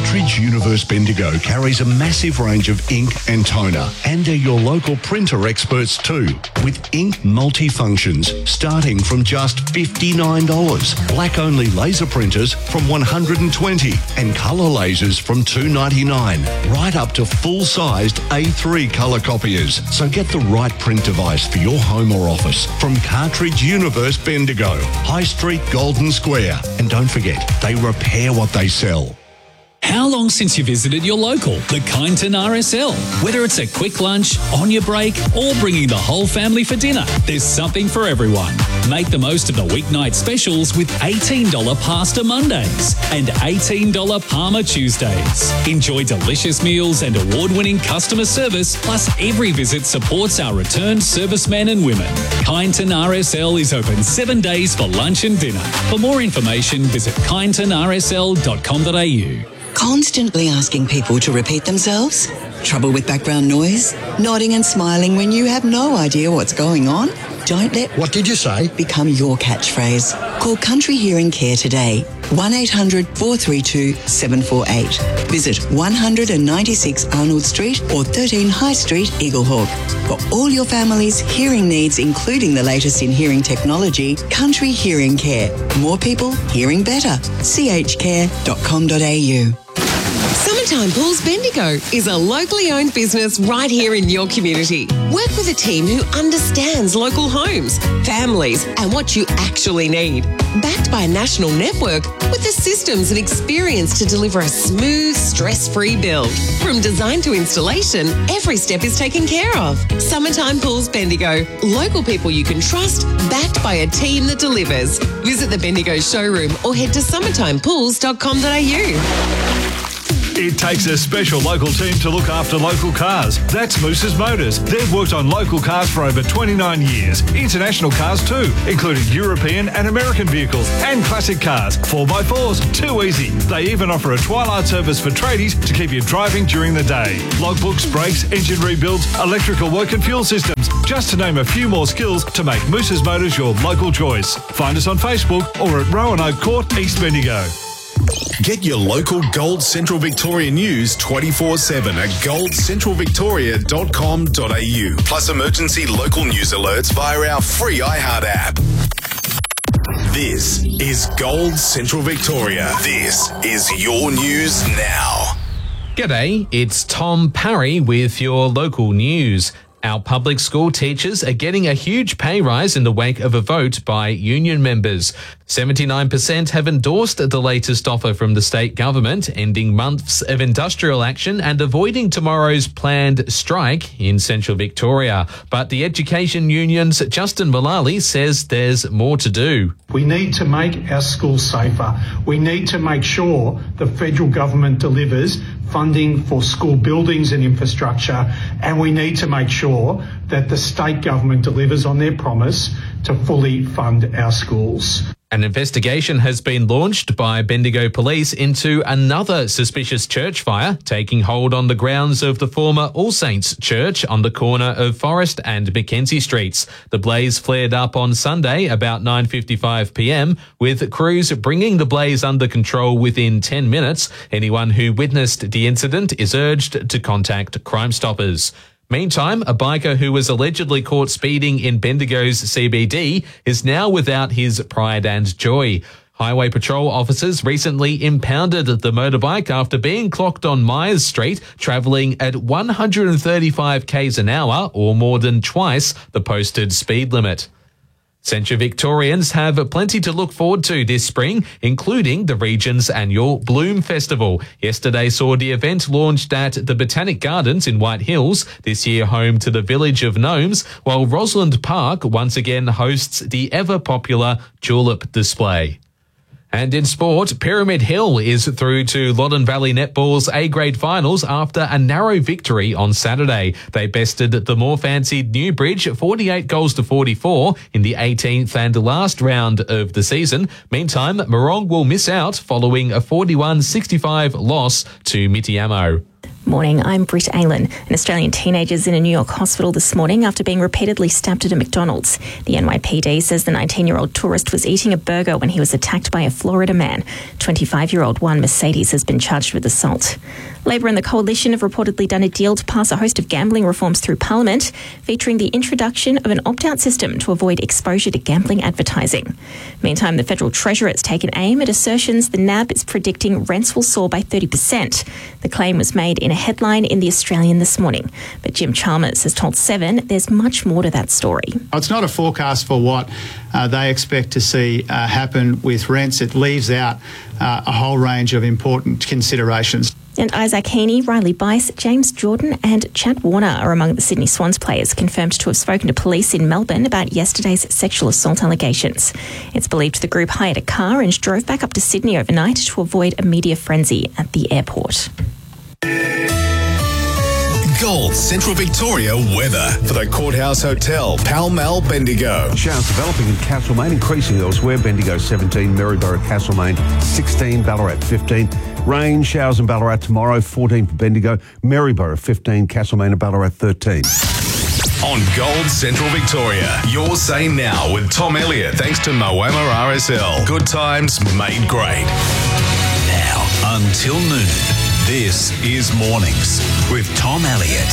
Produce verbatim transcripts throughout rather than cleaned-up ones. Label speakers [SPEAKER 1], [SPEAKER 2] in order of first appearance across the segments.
[SPEAKER 1] Cartridge Universe Bendigo carries a massive range of ink and toner, and are your local printer experts too, with ink multifunctions starting from just fifty-nine dollars, black-only laser printers from one hundred twenty dollars, and colour lasers from two ninety-nine, right up to full-sized A three colour copiers. So get the right print device for your home or office from Cartridge Universe Bendigo, High Street, Golden Square. And don't forget, they repair what they sell.
[SPEAKER 2] How long since you visited your local, the Kyneton R S L? Whether it's a quick lunch, on your break, or bringing the whole family for dinner, there's something for everyone. Make the most of the weeknight specials with eighteen dollars Pasta Mondays and eighteen dollars Parma Tuesdays. Enjoy delicious meals and award-winning customer service, plus every visit supports our returned servicemen and women. Kyneton R S L is open seven days for lunch and dinner. For more information, visit kyneton r s l dot com dot a u.
[SPEAKER 3] Constantly asking people to repeat themselves? Trouble with background noise? Nodding and smiling when you have no idea what's going on? Don't let
[SPEAKER 4] What did you say?
[SPEAKER 3] become your catchphrase. Call Country Hearing Care today. one eight hundred four three two seven four eight. Visit one ninety-six Arnold Street or thirteen High Street, Eaglehawk. For all your family's hearing needs, including the latest in hearing technology, Country Hearing Care. More people hearing better. c h care dot com dot a u.
[SPEAKER 5] Summertime Pools Bendigo is a locally owned business right here in your community. Work with a team who understands local homes, families, and what you actually need. Backed by a national network with the systems and experience to deliver a smooth, stress-free build. From design to installation, every step is taken care of. Summertime Pools Bendigo. Local people you can trust, backed by a team that delivers. Visit the Bendigo showroom or head to summertime pools dot com dot a u.
[SPEAKER 6] It takes a special local team to look after local cars. That's Moose's Motors. They've worked on local cars for over twenty-nine years. International cars too, including European and American vehicles and classic cars. four by fours, too easy. They even offer a twilight service for tradies to keep you driving during the day. Logbooks, brakes, engine rebuilds, electrical work and fuel systems. Just to name a few more skills to make Moose's Motors your local choice. Find us on Facebook or at Roanoke Court, East Bendigo.
[SPEAKER 7] Get your local Gold Central Victoria news twenty-four seven at gold central victoria dot com dot a u. Plus emergency local news alerts via our free iHeart app. This is Gold Central Victoria. This is your news now.
[SPEAKER 8] G'day, it's Tom Parry with your local news. Our public school teachers are getting a huge pay rise in the wake of a vote by union members. seventy-nine percent have endorsed the latest offer from the state government, ending months of industrial action and avoiding tomorrow's planned strike in central Victoria. But the education union's Justin Mullally says there's more to do.
[SPEAKER 9] We need to make our schools safer. We need to make sure the federal government delivers funding for school buildings and infrastructure, and we need to make sure that the state government delivers on their promise to fully fund our schools.
[SPEAKER 8] An investigation has been launched by Bendigo Police into another suspicious church fire taking hold on the grounds of the former All Saints Church on the corner of Forest and Mackenzie Streets. The blaze flared up on Sunday about nine fifty-five p m, with crews bringing the blaze under control within ten minutes. Anyone who witnessed the incident is urged to contact Crime Stoppers. Meantime, a biker who was allegedly caught speeding in Bendigo's C B D is now without his pride and joy. Highway Patrol officers recently impounded the motorbike after being clocked on Myers Street, travelling at one hundred thirty-five k's an hour, or more than twice the posted speed limit. Central Victorians have plenty to look forward to this spring, including the region's annual Bloom Festival. Yesterday saw the event launched at the Botanic Gardens in White Hills, this year home to the Village of Gnomes, while Rosalind Park once again hosts the ever-popular Tulip Display. And in sport, Pyramid Hill is through to Loddon Valley Netball's A-grade finals after a narrow victory on Saturday. They bested the more fancied Newbridge forty-eight goals to forty-four in the eighteenth and last round of the season. Meantime, Morong will miss out following a forty-one sixty-five loss to Mitiamo.
[SPEAKER 4] Morning, I'm Britt Aylan. An Australian teenager is in a New York hospital this morning after being repeatedly stabbed at a McDonald's. The N Y P D says the nineteen-year-old tourist was eating a burger when he was attacked by a Florida man. twenty-five-year-old Juan Mercedes has been charged with assault. Labor and the Coalition have reportedly done a deal to pass a host of gambling reforms through Parliament, featuring the introduction of an opt-out system to avoid exposure to gambling advertising. Meantime, the Federal Treasurer has taken aim at assertions the N A B is predicting rents will soar by thirty percent. The claim was made in a headline in The Australian this morning. But Jim Chalmers has told Seven there's much more to that story.
[SPEAKER 10] It's not a forecast for what uh, they expect to see uh, happen with rents. It leaves out uh, a whole range of important considerations.
[SPEAKER 4] And Isaac Heaney, Riley Bice, James Jordan and Chad Warner are among the Sydney Swans players confirmed to have spoken to police in Melbourne about yesterday's sexual assault allegations. It's believed the group hired a car and drove back up to Sydney overnight to avoid a media frenzy at the airport.
[SPEAKER 7] Gold Central Victoria weather for the Courthouse Hotel, Pall Mall, Bendigo.
[SPEAKER 11] Showers developing in Castlemaine, increasing elsewhere. Bendigo seventeen, Maryborough, Castlemaine sixteen, Ballarat fifteen. Rain, showers in Ballarat tomorrow, fourteen for Bendigo, Maryborough fifteen, Castlemaine and Ballarat thirteen.
[SPEAKER 7] On Gold Central Victoria, your say now with Tom Elliott, thanks to Moama R S L. Good times made great.
[SPEAKER 12] Now until noon, this is Mornings with Tom Elliott.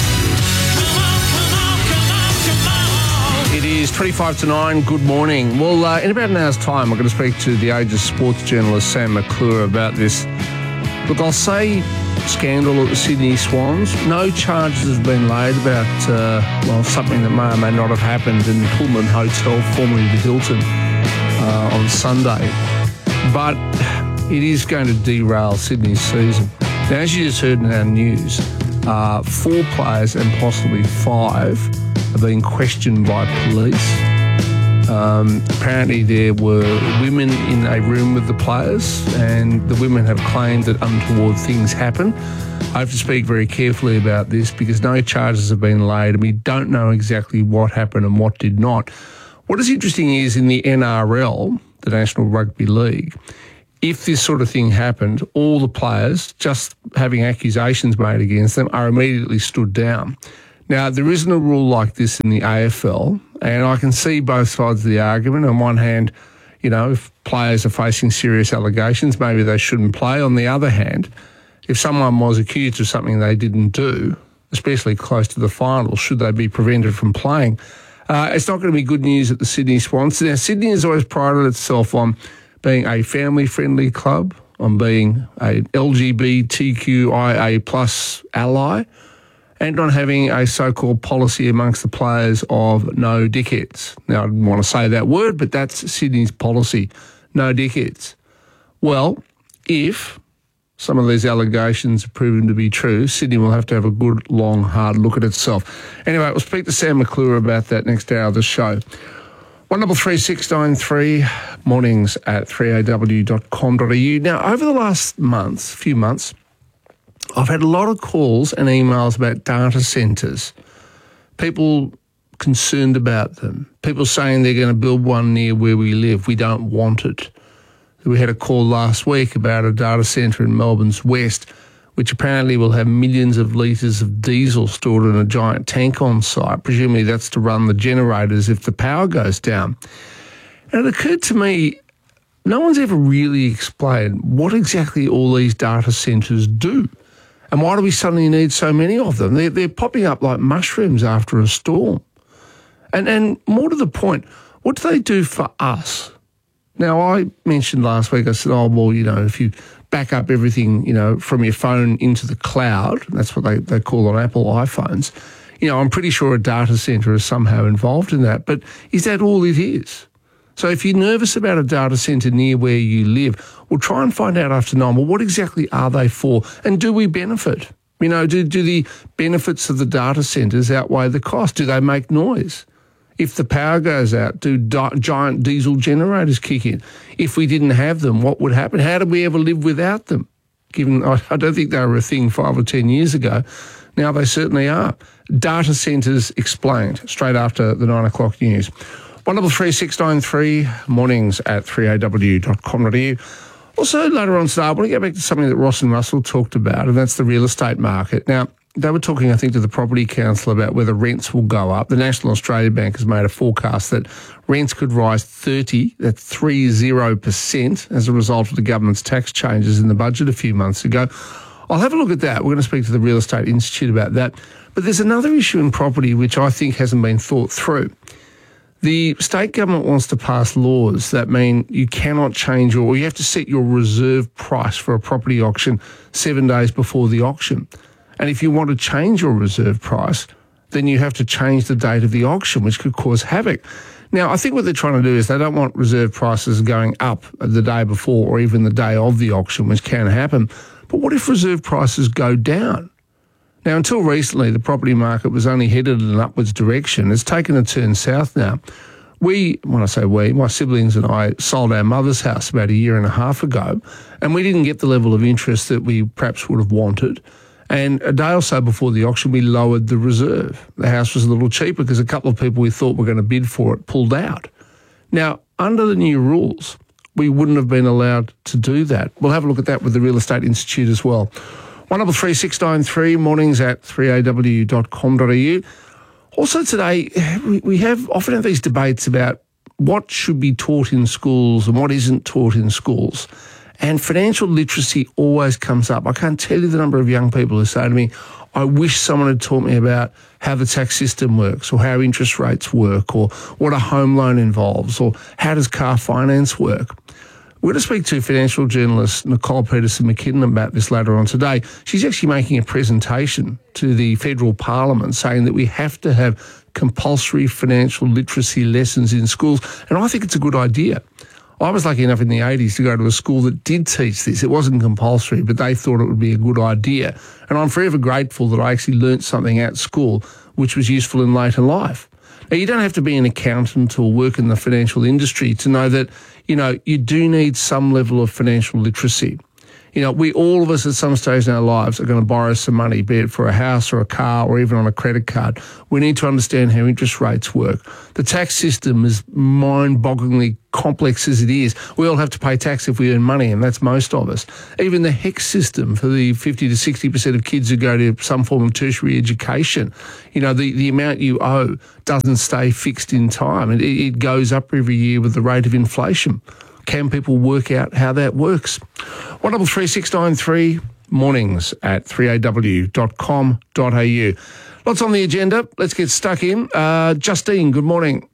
[SPEAKER 13] It is twenty-five to nine. Good morning. Well, uh, in about an hour's time, I'm going to speak to the Age's sports journalist Sam McClure about this. Look, I'll say scandal at the Sydney Swans. No charges have been laid about, uh, well, something that may or may not have happened in the Pullman Hotel, formerly the Hilton, uh, on Sunday. But it is going to derail Sydney's season. Now, as you just heard in our news, uh, four players and possibly five are being questioned by police. Um, apparently there were women in a room with the players, and the women have claimed that untoward things happen. I have to speak very carefully about this because no charges have been laid and we don't know exactly what happened and what did not. What is interesting is in the N R L, the National Rugby League, if this sort of thing happened, all the players, just having accusations made against them, are immediately stood down. Now, there isn't a rule like this in the A F L, and I can see both sides of the argument. On one hand, you know, if players are facing serious allegations, maybe they shouldn't play. On the other hand, if someone was accused of something they didn't do, especially close to the final, should they be prevented from playing? Uh, it's not going to be good news at the Sydney Swans. Now, Sydney has always prided itself on being a family-friendly club, on being a L G B T Q I A plus ally, and on having a so-called policy amongst the players of no dickheads. Now, I didn't want to say that word, but that's Sydney's policy, no dickheads. Well, if some of these allegations are proven to be true, Sydney will have to have a good, long, hard look at itself. Anyway, we'll speak to Sam McClure about that next hour of the show. one double three six nine three, mornings at three a w dot com dot a u. Now, over the last month, few months, I've had a lot of calls and emails about data centres. People concerned about them. People saying they're going to build one near where we live. We don't want it. We had a call last week about a data centre in Melbourne's west, which apparently will have millions of litres of diesel stored in a giant tank on site. Presumably that's to run the generators if the power goes down. And it occurred to me, no one's ever really explained what exactly all these data centres do. And why do we suddenly need so many of them? They're, they're popping up like mushrooms after a storm. And, and more to the point, what do they do for us? Now, I mentioned last week, I said, oh, well, you know, if you back up everything, you know, from your phone into the cloud, that's what they, they call on Apple iPhones, you know, I'm pretty sure a data centre is somehow involved in that. But is that all it is? So if you're nervous about a data centre near where you live, well, try and find out after nine, well, what exactly are they for? And do we benefit? You know, do, do the benefits of the data centres outweigh the cost? Do they make noise? If the power goes out, do di- giant diesel generators kick in? If we didn't have them, what would happen? How did we ever live without them? Given I, I don't think they were a thing five or ten years ago. Now they certainly are. Data centres explained straight after the nine o'clock news. one double three six nine three, mornings at three a w dot com dot a u. Also, later on today, I want to go back to something that Ross and Russell talked about, and that's the real estate market. Now, they were talking, I think, to the Property Council about whether rents will go up. The National Australia Bank has made a forecast that rents could rise thirty, that's three zero percent, as a result of the government's tax changes in the budget a few months ago. I'll have a look at that. We're going to speak to the Real Estate Institute about that. But there's another issue in property which I think hasn't been thought through. The state government wants to pass laws that mean you cannot change your, or you have to set your reserve price for a property auction seven days before the auction. And if you want to change your reserve price, then you have to change the date of the auction, which could cause havoc. Now, I think what they're trying to do is they don't want reserve prices going up the day before or even the day of the auction, which can happen. But what if reserve prices go down? Now, until recently, the property market was only headed in an upwards direction. It's taken a turn south now. We, when I say we, my siblings and I sold our mother's house about a year and a half ago, and we didn't get the level of interest that we perhaps would have wanted. And a day or so before the auction, we lowered the reserve. The house was a little cheaper because a couple of people we thought were going to bid for it pulled out. Now, under the new rules, we wouldn't have been allowed to do that. We'll have a look at that with the Real Estate Institute as well. one double three six nine three, mornings at three a w dot com dot a u. Also today, we have often have these debates about what should be taught in schools and what isn't taught in schools. And financial literacy always comes up. I can't tell you the number of young people who say to me, I wish someone had taught me about how the tax system works or how interest rates work or what a home loan involves or how does car finance work. We're going to speak to financial journalist Nicole Peterson-McKinnon about this later on today. She's actually making a presentation to the federal parliament saying that we have to have compulsory financial literacy lessons in schools, and I think it's a good idea. I was lucky enough in the eighties to go to a school that did teach this. It wasn't compulsory, but they thought it would be a good idea. And I'm forever grateful that I actually learnt something at school which was useful in later life. Now, you don't have to be an accountant or work in the financial industry to know that, you know, you do need some level of financial literacy. You know, we, all of us at some stage in our lives are going to borrow some money, be it for a house or a car or even on a credit card. We need to understand how interest rates work. The tax system is mind-bogglingly complex as it is. We all have to pay tax if we earn money, and that's most of us. Even the HECS system for the fifty to sixty percent of kids who go to some form of tertiary education, you know, the, the amount you owe doesn't stay fixed in time. It, it goes up every year with the rate of inflation. Can people work out how that works? one double three six nine three, mornings at three a w dot com dot a u. Lots on the agenda. Let's get stuck in. Uh, Justine, good morning.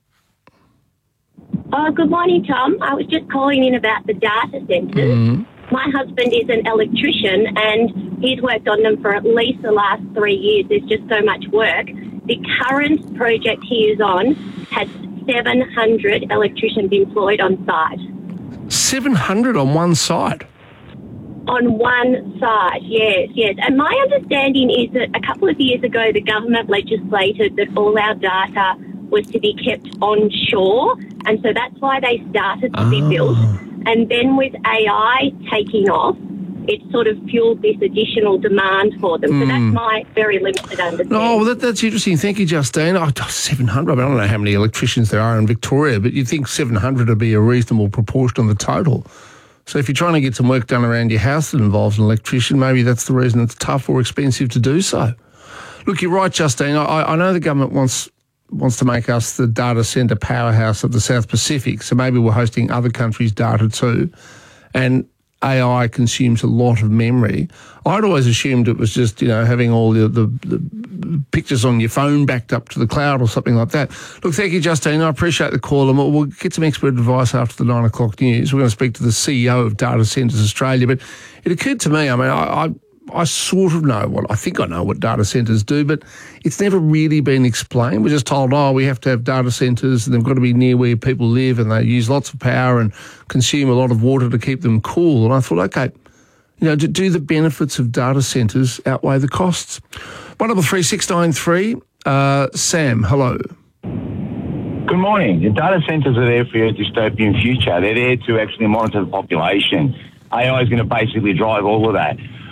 [SPEAKER 14] Oh, good morning, Tom. I was just calling in about the data centres. Mm. My husband is an electrician and he's worked on them for at least the last three years. There's just so much work. The current project he is on has seven hundred electricians employed on site.
[SPEAKER 13] seven hundred on one site?
[SPEAKER 14] On one site, yes, yes. And my understanding is that a couple of years ago, the government legislated that all our data was to be kept onshore, and so that's why they started to oh. be built. And then with A I taking off, it sort of fueled this additional demand for them. Mm. So that's my very limited understanding.
[SPEAKER 13] No, well, that, that's interesting. Thank you, Justine. Oh, seven hundred. I, mean, I don't know how many electricians there are in Victoria, but you'd think seven hundred would be a reasonable proportion of the total. So if you're trying to get some work done around your house that involves an electrician, maybe that's the reason it's tough or expensive to do so. Look, you're right, Justine. I, I know the government wants wants to make us the data centre powerhouse of the South Pacific, so maybe we're hosting other countries' data too. And A I consumes a lot of memory. I'd always assumed it was just, you know, having all the, the, the pictures on your phone backed up to the cloud or something like that. Look, thank you, Justine. I appreciate the call, and we'll, we'll get some expert advice after the nine o'clock news. We're going to speak to the C E O of Data Centres Australia. But it occurred to me, I mean, I, I, I sort of know what, I think I know what data centres do, but it's never really been explained. We're just told, oh, we have to have data centres and they've got to be near where people live and they use lots of power and consume a lot of water to keep them cool. And I thought, okay, you know, do, do the benefits of data centres outweigh the costs? one double three six nine three, uh, Sam, hello.
[SPEAKER 15] Good morning. The data centres are there for your dystopian future. They're there to actually monitor the population. A I is going to basically drive all of that.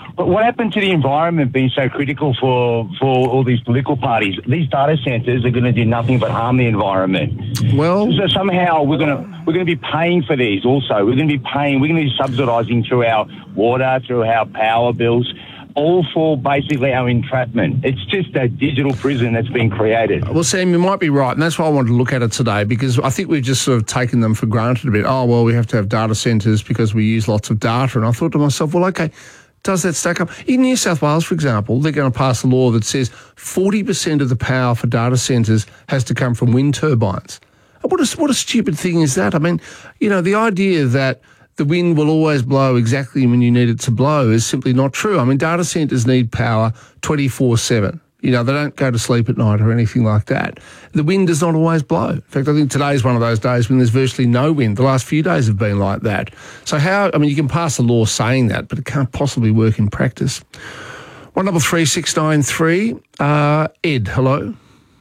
[SPEAKER 15] But what happened to the environment being so critical for, for all these political parties? These data centres are going to do nothing but harm the environment.
[SPEAKER 13] Well,
[SPEAKER 15] so somehow we're going to we're going to be paying for these. Also, we're going to be paying. We're going to be subsidising through our water, through our power bills, all for basically our entrapment. It's just a digital prison that's been created.
[SPEAKER 13] Well, Sam, you might be right, and that's why I wanted to look at it today, because I think we've just sort of taken them for granted a bit. Oh, well, we have to have data centres because we use lots of data. And I thought to myself, well, okay, does that stack up? In New South Wales, for example, they're going to pass a law that says forty percent of the power for data centres has to come from wind turbines. What a, what a stupid thing is that? I mean, you know, the idea that the wind will always blow exactly when you need it to blow is simply not true. I mean, data centres need power twenty-four seven. You know, they don't go to sleep at night or anything like that. The wind does not always blow. In fact, I think today's one of those days when there's virtually no wind. The last few days have been like that. So how, I mean, you can pass a law saying that, but it can't possibly work in practice. one double three six nine three. Uh, Ed, hello.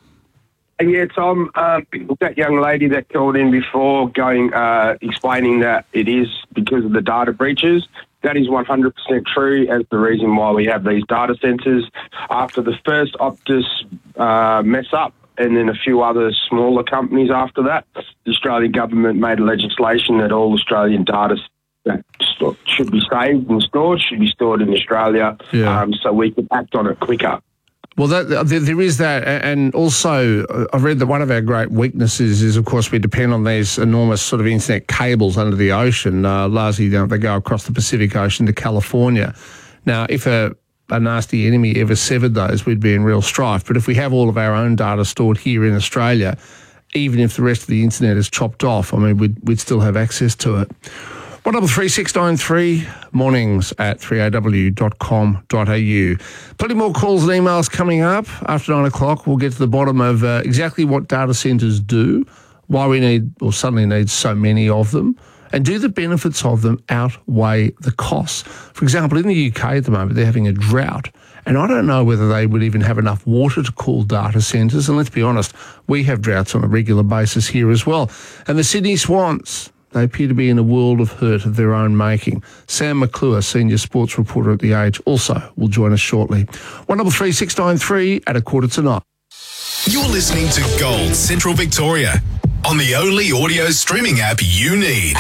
[SPEAKER 16] Yeah, Tom, um, that young lady that called in before going, uh, explaining that it is because of the data breaches, that is one hundred percent true as the reason why we have these data centres. After the first Optus uh, mess up and then a few other smaller companies after that, the Australian government made legislation that all Australian data that should be saved and stored should be stored in Australia,
[SPEAKER 13] Yeah.
[SPEAKER 16] um, so we can act on it quicker.
[SPEAKER 13] Well, that, there, there is that, and also uh, I've read that one of our great weaknesses is, of course, we depend on these enormous sort of internet cables under the ocean. Uh, largely, you know, they go across the Pacific Ocean to California. Now, if a, a nasty enemy ever severed those, we'd be in real strife. But if we have all of our own data stored here in Australia, even if the rest of the internet is chopped off, I mean, we'd, we'd still have access to it. one double three six nine three, mornings at three a w dot com dot a u. Plenty more calls and emails coming up. After nine o'clock, we'll get to the bottom of uh, exactly what data centres do, why we need, or suddenly need so many of them, and do the benefits of them outweigh the costs. For example, in the U K at the moment, they're having a drought, and I don't know whether they would even have enough water to cool data centres. And let's be honest, we have droughts on a regular basis here as well. And the Sydney Swans, they appear to be in a world of hurt of their own making. Sam McClure, senior sports reporter at The Age, also will join us shortly. one double three six nine three at a quarter to nine.
[SPEAKER 7] You're listening to Gold Central Victoria on the only audio streaming app you need.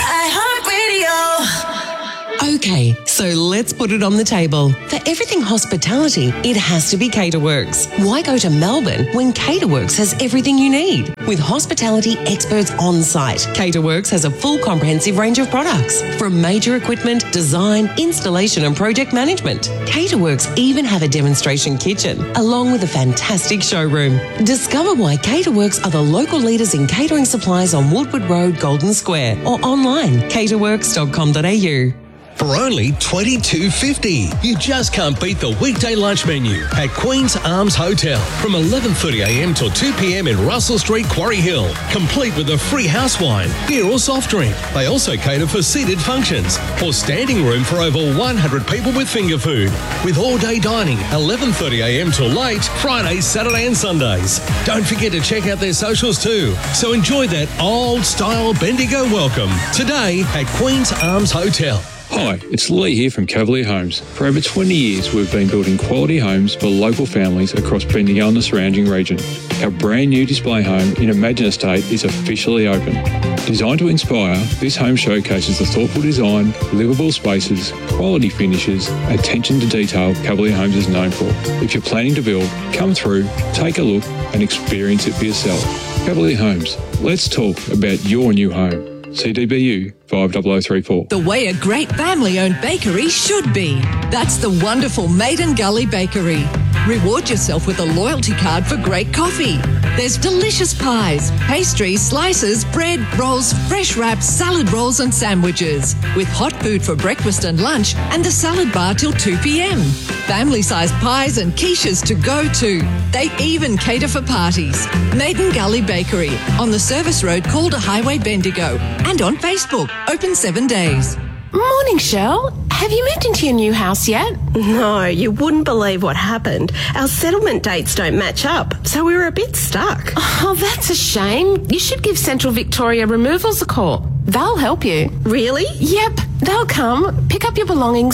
[SPEAKER 5] iHeartRadio. Okay, so let's put it on the table. For everything hospitality, it has to be Caterworks. Why go to Melbourne when Caterworks has everything you need? With hospitality experts on site, Caterworks has a full comprehensive range of products, from major equipment, design, installation and project management. Caterworks even have a demonstration kitchen, along with a fantastic showroom. Discover why Caterworks are the local leaders in catering supplies on Woodward Road, Golden Square, or online, caterworks dot com dot a u.
[SPEAKER 17] For only twenty-two fifty. You just can't beat the weekday lunch menu at Queen's Arms Hotel from eleven thirty a m till two p m in Russell Street, Quarry Hill. Complete with a free house wine, beer or soft drink. They also cater for seated functions or standing room for over one hundred people with finger food. With all-day dining, eleven thirty a m till late, Fridays, Saturday and Sundays. Don't forget to check out their socials too. So enjoy that old-style Bendigo welcome today at Queen's Arms Hotel.
[SPEAKER 18] Hi, it's Lee here from Cavalier Homes. For over twenty years, we've been building quality homes for local families across Bendigo and the surrounding region. Our brand new display home in Imagine Estate is officially open. Designed to inspire, this home showcases the thoughtful design, livable spaces, quality finishes, attention to detail Cavalier Homes is known for. If you're planning to build, come through, take a look and experience it for yourself. Cavalier Homes, let's talk about your new home. C D B U five zero zero three four.
[SPEAKER 19] The way a great family-owned bakery should be. That's the wonderful Maiden Gully Bakery. Reward yourself with a loyalty card for great coffee. There's delicious pies, pastries, slices, bread, rolls, fresh wraps, salad rolls and sandwiches. With hot food for breakfast and lunch and the salad bar till two p m. Family-sized pies and quiches to go to. They even cater for parties. Maiden Gully Bakery on the Service Road, Calder Highway, Bendigo. And on Facebook, open seven days.
[SPEAKER 20] Morning, Shell. Have you moved into your new house yet?
[SPEAKER 21] No, you wouldn't believe what happened. Our settlement dates don't match up, so we were a bit stuck.
[SPEAKER 20] Oh, that's a shame. You should give Central Victoria Removals a call. They'll help you.
[SPEAKER 21] Really?
[SPEAKER 20] Yep. They'll come, pick up your belongings,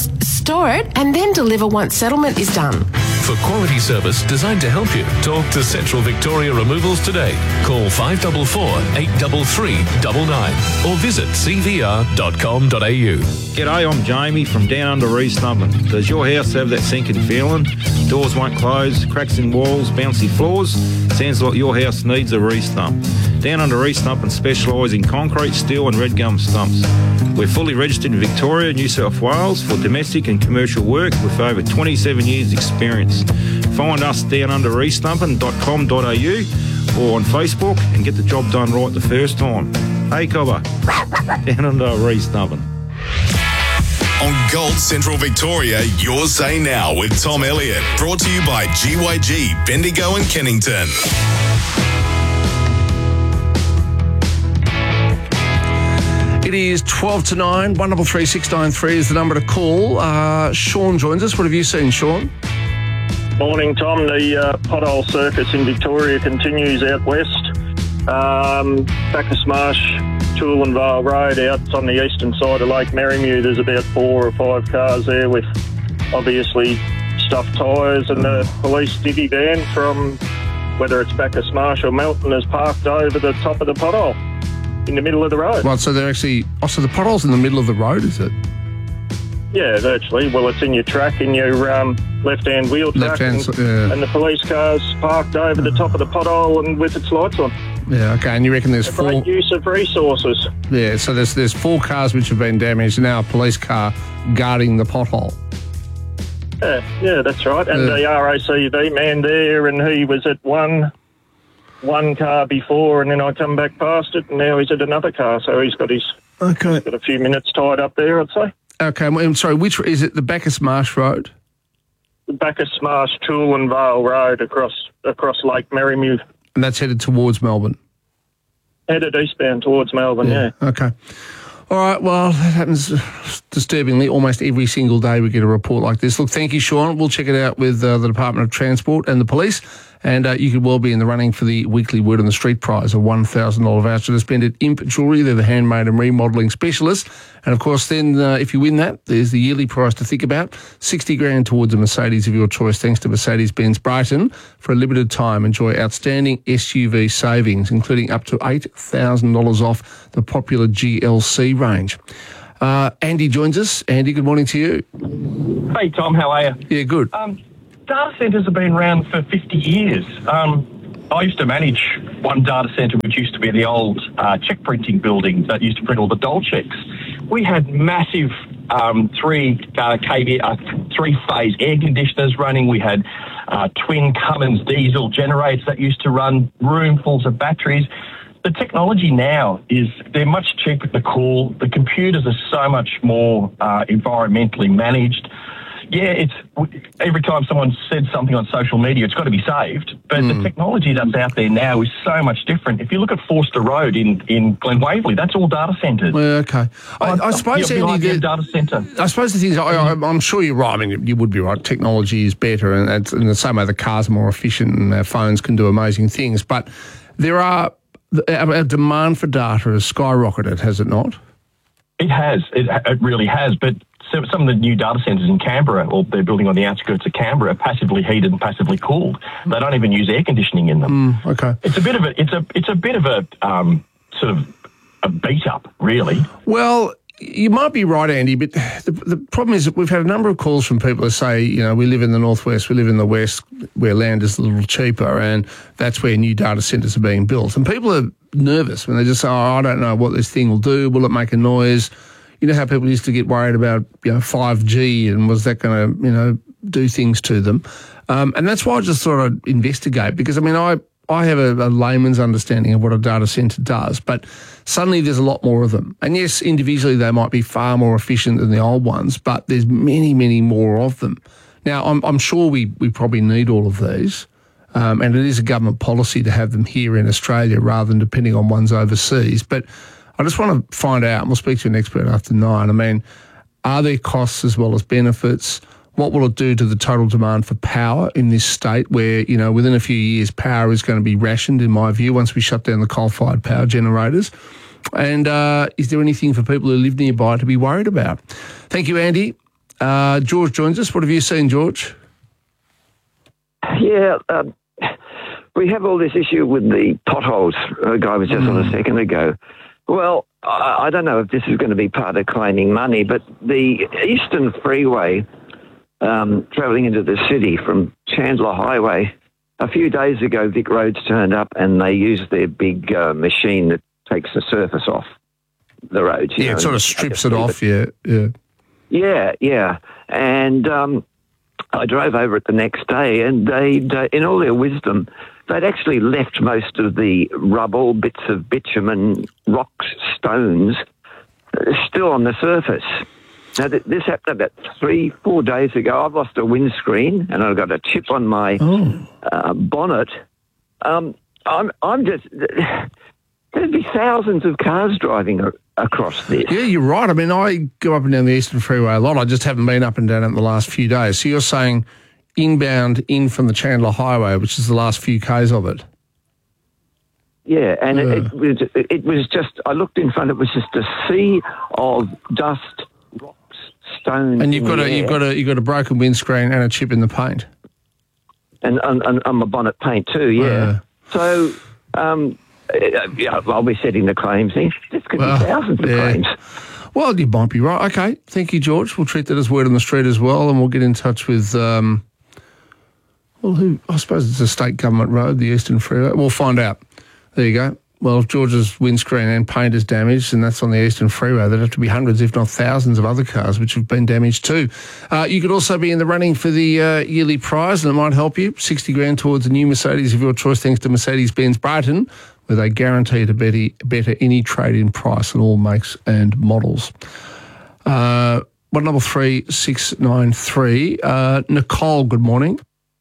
[SPEAKER 20] store it, and then deliver once settlement is done.
[SPEAKER 1] For quality service designed to help you, talk to Central Victoria Removals today. Call five four four, eight three three nine nine or visit c v r dot com dot a u.
[SPEAKER 22] G'day, I'm Jamie from down under East Nubbin. Does your house have that sinking feeling? Doors won't close, cracks in walls, bouncy floors? Sounds like your house needs a re-stump. Down under East Nubbin specialise in concrete, steel and red gum stumps. We're fully registered in Victoria, New South Wales for domestic and commercial work with over twenty-seven years experience. Find us down under east nubbin dot com dot a u or on Facebook and get the job done right the first time. Hey Cobber, down under East Nubbin.
[SPEAKER 7] On Gold Central Victoria, your say now with Tom Elliott. Brought to you by G Y G, Bendigo and Kennington.
[SPEAKER 13] It is twelve to nine. one double three six nine three is the number to call. Uh, Sean joins us. What have you seen, Sean?
[SPEAKER 23] Morning, Tom. The uh, pothole circus in Victoria continues out west. Um, Bacchus Marsh, Toolan Vale Road, out on the eastern side of Lake Merrimew. There's about four or five cars there with obviously stuffed tyres, and the police divvy van from whether it's Bacchus Marsh or Melton is parked over the top of the pothole in the middle of the road.
[SPEAKER 13] Right, so they're actually... Oh, so the pothole's in the middle of the road, is it?
[SPEAKER 23] Yeah, virtually. Well, it's in your track, in your um, left-hand wheel track,
[SPEAKER 13] Left-hand,
[SPEAKER 23] and,
[SPEAKER 13] yeah.
[SPEAKER 23] and the police car's parked over the top of the pothole and with its lights on.
[SPEAKER 13] Yeah, okay, and you reckon there's
[SPEAKER 23] A
[SPEAKER 13] four...
[SPEAKER 23] great use of resources.
[SPEAKER 13] Yeah, so there's there's four cars which have been damaged, and now a police car guarding the pothole.
[SPEAKER 23] Yeah, yeah, that's right. And
[SPEAKER 13] Yeah.
[SPEAKER 23] the R A C V man there, and he was at one one car before, and then I come back past it, and now he's at another car. So he's got his
[SPEAKER 13] okay.
[SPEAKER 23] he's got a few minutes tied up there, I'd say.
[SPEAKER 13] Okay, I'm sorry, which... Is it the Bacchus Marsh Road?
[SPEAKER 23] The Bacchus Marsh, Toolan Vale Road across across Lake Merrimew,
[SPEAKER 13] And that's headed towards Melbourne?
[SPEAKER 23] headed eastbound towards Melbourne. Yeah.
[SPEAKER 13] Okay. All right, well, that happens disturbingly almost every single day we get a report like this. Look, thank you, Sean. We'll check it out with uh, the Department of Transport and the police, and uh, you could well be in the running for the weekly Word on the Street prize, a one thousand dollars voucher to spend at Imp Jewellery. They're the handmade and remodelling specialists. And, of course, then uh, if you win that, there's the yearly prize to think about, sixty grand towards a Mercedes of your choice, thanks to Mercedes-Benz Brighton. For a limited time, enjoy outstanding S U V savings, including up to eight thousand dollars off the popular G L C range. Uh, Andy joins us. Andy, good morning to you.
[SPEAKER 24] Hey, Tom, how are you?
[SPEAKER 13] Yeah, good.
[SPEAKER 24] Um, data centres have been around for fifty years. Um, I used to manage one data centre, which used to be the old uh, check printing building that used to print all the dole checks. We had massive um, three uh, K V, uh, three-phase air conditioners running. We had uh, twin Cummins diesel generators that used to run roomfuls of batteries. The technology now is they're much cheaper to cool. The computers are so much more uh, environmentally managed. Yeah, it's every time someone said something on social media, it's got to be saved. But
[SPEAKER 13] Mm.
[SPEAKER 24] the technology that's out there now is so much different. If you look at Forster Road in, in Glen Waverley, that's all data centres.
[SPEAKER 13] Well, okay. I, I suppose,
[SPEAKER 24] You'll be
[SPEAKER 13] Andy,
[SPEAKER 24] like,
[SPEAKER 13] the-
[SPEAKER 24] yeah, data centre.
[SPEAKER 13] I suppose the thing is, I, I, I'm sure you're right. I mean, you would be right. Technology is better, and it's in the same way the cars are more efficient and our phones can do amazing things. But there are, our, our demand for data has skyrocketed, has it not?
[SPEAKER 24] It has. It, it really has. But some some of the new data centres in Canberra, or they're building on the outskirts of Canberra, are passively heated and passively cooled. They don't even use air conditioning in them.
[SPEAKER 13] Mm, okay.
[SPEAKER 24] It's a bit of a. It's a. It's a bit of a um, sort of a beat up, really.
[SPEAKER 13] Well, you might be right, Andy, but the, the problem is that we've had a number of calls from people who say, you know, we live in the northwest, we live in the west, where land is a little cheaper, and that's where new data centres are being built. And people are nervous when they just say, oh, I don't know what this thing will do. Will it make a noise? You know how people used to get worried about, you know, five G and was that going to, you know, do things to them? Um, and that's why I just thought I'd investigate, because, I mean, I, I have a, a layman's understanding of what a data centre does, but suddenly there's a lot more of them. And yes, individually they might be far more efficient than the old ones, but there's many, many more of them. Now, I'm, I'm sure we, we probably need all of these, um, and it is a government policy to have them here in Australia rather than depending on ones overseas. But I just want to find out, and we'll speak to an expert after nine, I mean, are there costs as well as benefits? What will it do to the total demand for power in this state where, you know, within a few years, power is going to be rationed, in my view, once we shut down the coal-fired power generators? And uh, is there anything for people who live nearby to be worried about? Thank you, Andy. Uh, George joins us. What have you seen, George?
[SPEAKER 2] Yeah, um, we have all this issue with the potholes. A guy was just mm. on a second ago. Well, I, I don't know if this is going to be part of claiming money, but the Eastern Freeway um, travelling into the city from Chandler Highway, a few days ago, Vic Roads turned up and they used their big uh, machine that takes the surface off the roads.
[SPEAKER 13] Yeah,
[SPEAKER 2] know,
[SPEAKER 13] it sort of strips it off, yeah, yeah.
[SPEAKER 2] Yeah, yeah. And um, I drove over it the next day and they, uh, in all their wisdom, they'd actually left most of the rubble, bits of bitumen, rocks, stones, uh, still on the surface. Now, th- this happened about three, four days ago. I've lost a windscreen and I've got a chip on my oh. uh, bonnet. Um, I'm, I'm just... There'd be thousands of cars driving a- across this.
[SPEAKER 13] Yeah, you're right. I mean, I go up and down the Eastern Freeway a lot. I just haven't been up and down it in the last few days. So you're saying inbound in from the Chandler Highway, which is the last few Ks of it.
[SPEAKER 2] Yeah, and
[SPEAKER 13] uh.
[SPEAKER 2] it, it was it was just, I looked in front, it was just a sea of dust, rocks, stones.
[SPEAKER 13] And you've got a you've got a you've got a broken windscreen and a chip in the paint.
[SPEAKER 2] And on and, and my bonnet paint too, yeah. Uh. So um Uh, yeah, I'll be setting the claims here. This could
[SPEAKER 13] well,
[SPEAKER 2] be thousands of
[SPEAKER 13] yeah.
[SPEAKER 2] claims.
[SPEAKER 13] Well, you might be right. Okay, thank you, George. We'll treat that as word on the street as well, and we'll get in touch with, um, well, who? I suppose it's a state government road, the Eastern Freeway. We'll find out. There you go. Well, if George's windscreen and paint is damaged, and that's on the Eastern Freeway, there'd have to be hundreds, if not thousands, of other cars which have been damaged too. Uh, you could also be in the running for the uh, yearly prize, and it might help you. sixty grand towards a new Mercedes of your choice, thanks to Mercedes-Benz Brighton, where they guarantee to better, better any trade-in price on all makes and models. Uh, one double three six nine three. Uh, Nicole, good morning.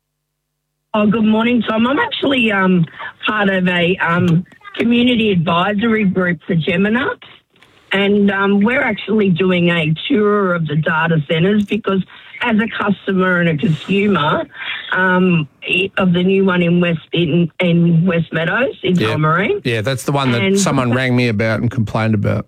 [SPEAKER 3] Oh, good morning, Tom. I'm actually um, part of a um, community advisory group for Gemini, and um, we're actually doing a tour of the data centres because as a customer and a consumer um, of the new one in West in, in West Meadows in
[SPEAKER 13] yeah.
[SPEAKER 3] Tullamarine.
[SPEAKER 13] Yeah, that's the one that
[SPEAKER 3] and
[SPEAKER 13] someone rang me about and complained about.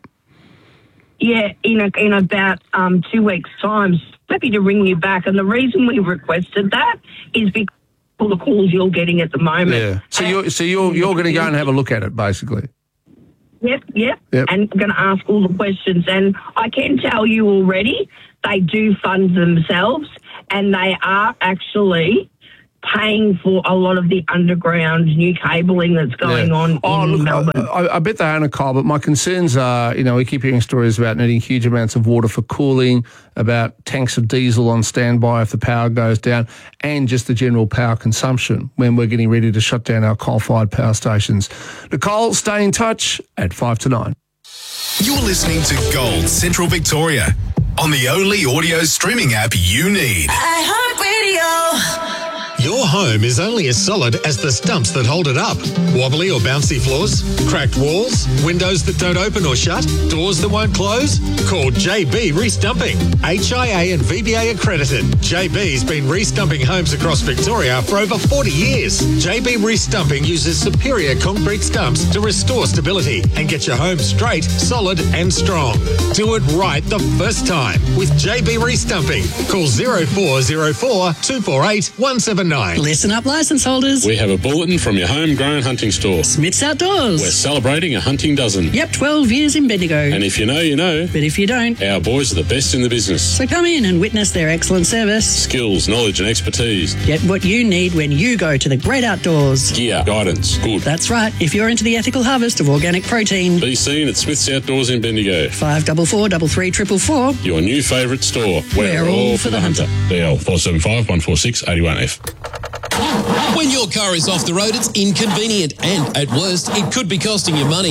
[SPEAKER 3] Yeah, in a, in about um, two weeks' time. Happy to ring you back, and the reason we requested that is because all the calls you're getting at the moment.
[SPEAKER 13] Yeah. So you're so you're you're going to go and have a look at it, basically.
[SPEAKER 3] Yep, yep,
[SPEAKER 13] yep.
[SPEAKER 3] And going to ask all the questions. And I can tell you already, they do fund themselves, and they are actually paying for a lot of the underground new cabling that's going yeah. on
[SPEAKER 13] oh,
[SPEAKER 3] in
[SPEAKER 13] look,
[SPEAKER 3] Melbourne.
[SPEAKER 13] I, I bet they are, Nicole, but my concerns are, you know, we keep hearing stories about needing huge amounts of water for cooling, about tanks of diesel on standby if the power goes down, and just the general power consumption when we're getting ready to shut down our coal-fired power stations. Nicole, stay in touch at five to nine.
[SPEAKER 7] You're listening to Gold Central Victoria on the only audio streaming app you need.
[SPEAKER 6] iHeartRadio.
[SPEAKER 9] Your home is only as solid as the stumps that hold it up. Wobbly or bouncy floors? Cracked walls? Windows that don't open or shut? Doors that won't close? Call J B Restumping. H I A and V B A accredited. J B's been restumping homes across Victoria for over forty years. J B Restumping uses superior concrete stumps to restore stability and get your home straight, solid and strong. Do it right the first time with J B Restumping. Call zero four zero four, two four eight, one seven nine.
[SPEAKER 25] Listen up, licence holders.
[SPEAKER 26] We have a bulletin from your homegrown hunting store.
[SPEAKER 25] Smith's Outdoors.
[SPEAKER 26] We're celebrating a hunting dozen.
[SPEAKER 25] Yep, twelve years in Bendigo.
[SPEAKER 26] And if you know, you know.
[SPEAKER 25] But if you don't,
[SPEAKER 26] our boys are the best in the business.
[SPEAKER 25] So come in and witness their excellent service.
[SPEAKER 26] Skills, knowledge and expertise.
[SPEAKER 25] Get what you need when you go to the great outdoors.
[SPEAKER 26] Gear, guidance, good.
[SPEAKER 25] That's right. If you're into the ethical harvest of organic protein.
[SPEAKER 26] Be seen at Smith's Outdoors in Bendigo.
[SPEAKER 25] five four four, three three four four four.
[SPEAKER 26] Your new favourite store.
[SPEAKER 25] We're, We're all, all for the hunter. hunter.
[SPEAKER 26] D L four seven five, one four six, eight one F.
[SPEAKER 27] When your car is off the road, it's inconvenient and, at worst, it could be costing you money.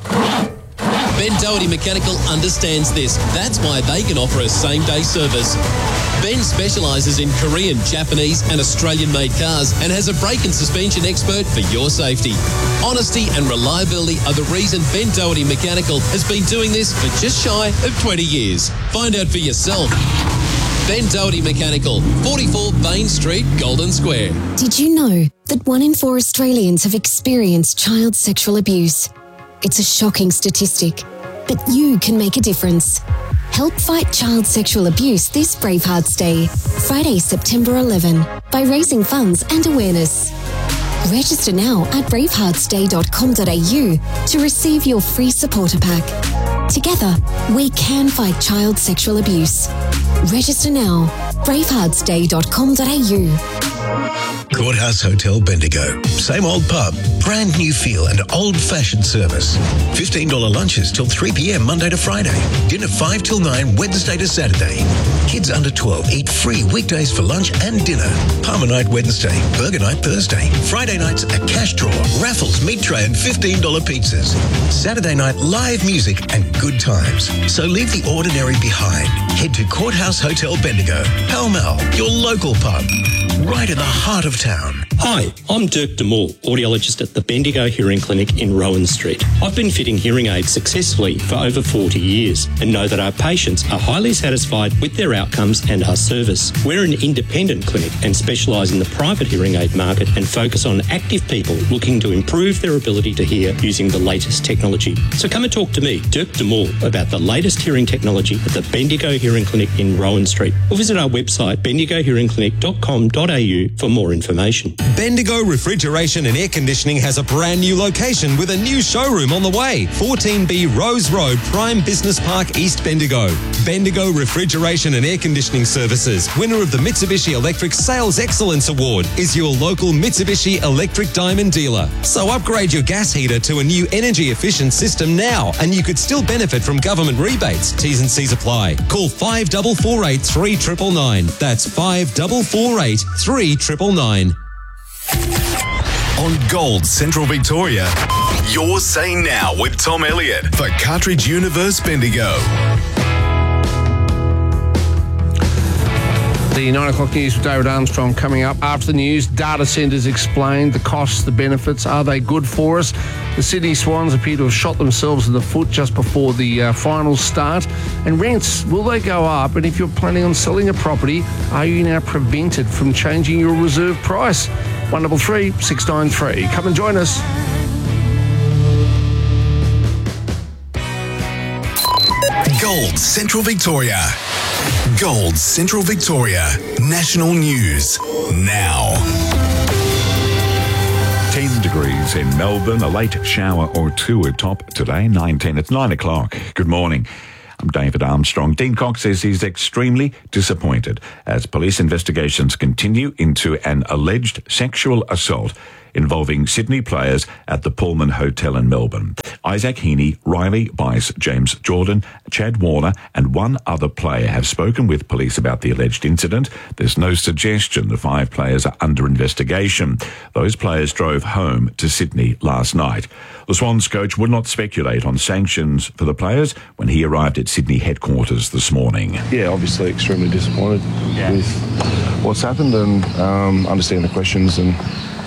[SPEAKER 27] Ben Doherty Mechanical understands this. That's why they can offer a same-day service. Ben specialises in Korean, Japanese and Australian-made cars and has a brake and suspension expert for your safety. Honesty and reliability are the reason Ben Doherty Mechanical has been doing this for just shy of twenty years. Find out for yourself. Ben Doherty Mechanical, forty-four Bain Street, Golden Square.
[SPEAKER 28] Did you know that one in four Australians have experienced child sexual abuse? It's a shocking statistic, but you can make a difference. Help fight child sexual abuse this Bravehearts Day, Friday, September eleventh, by raising funds and awareness. Register now at bravehearts day dot com dot a u to receive your free supporter pack. Together, we can fight child sexual abuse. Register now, bravehearts day dot com dot a u.
[SPEAKER 4] Courthouse Hotel Bendigo. Same old pub, brand new feel and old-fashioned service. fifteen dollars lunches till three p.m. Monday to Friday. Dinner five till nine Wednesday to Saturday. Kids under twelve eat free weekdays for lunch and dinner. Palmer night Wednesday, burger night Thursday. Friday nights a cash draw, raffles, meat tray and fifteen dollars pizzas. Saturday night live music and good times. So leave the ordinary behind. Head to Courthouse Hotel Bendigo, Pall Mall, your local pub, right in the heart of town.
[SPEAKER 8] Hi, I'm Dirk DeMoore, audiologist at the Bendigo Hearing Clinic in Rowan Street. I've been fitting hearing aids successfully for over forty years and know that our patients are highly satisfied with their outcomes and our service. We're an independent clinic and specialise in the private hearing aid market and focus on active people looking to improve their ability to hear using the latest technology. So come and talk to me, Dirk DeMoore, about the latest hearing technology at the Bendigo Hearing Clinic in Rowan Street, or visit our website bendigo hearing clinic dot com dot a u for more information.
[SPEAKER 10] Bendigo Refrigeration and Air Conditioning has a brand new location with a new showroom on the way. fourteen B Rose Road, Prime Business Park, East Bendigo. Bendigo Refrigeration and Air Conditioning Services, winner of the Mitsubishi Electric Sales Excellence Award, is your local Mitsubishi Electric Diamond dealer. So upgrade your gas heater to a new energy efficient system now, and you could still benefit from government rebates. T's and C's apply. Call five four four eight, three nine nine nine. That's five four four eight, three nine nine nine.
[SPEAKER 7] On Gold Central Victoria, you're saying now with Tom Elliott for Cartridge Universe Bendigo.
[SPEAKER 13] The nine o'clock news with David Armstrong coming up. After the news, data centres explained the costs, the benefits. Are they good for us? The Sydney Swans appear to have shot themselves in the foot just before the uh, final start. And rents, will they go up? And if you're planning on selling a property, are you now prevented from changing your reserve price? one double three, six nine three. Come and join us.
[SPEAKER 7] Gold Central Victoria. Gold Central Victoria. National News. Now.
[SPEAKER 11] ten degrees in Melbourne, a late shower or two atop today, nineteen. It's nine o'clock. Good morning. I'm David Armstrong. Dean Cox says he's extremely disappointed as police investigations continue into an alleged sexual assault involving Sydney players at the Pullman Hotel in Melbourne. Isaac Heaney, Riley Bice, James Jordan, Chad Warner and one other player have spoken with police about the alleged incident. There's no suggestion the five players are under investigation. Those players drove home to Sydney last night. The Swans coach would not speculate on sanctions for the players when he arrived at Sydney headquarters this morning.
[SPEAKER 12] Yeah, obviously extremely disappointed yeah. with what's happened and um, understand the questions and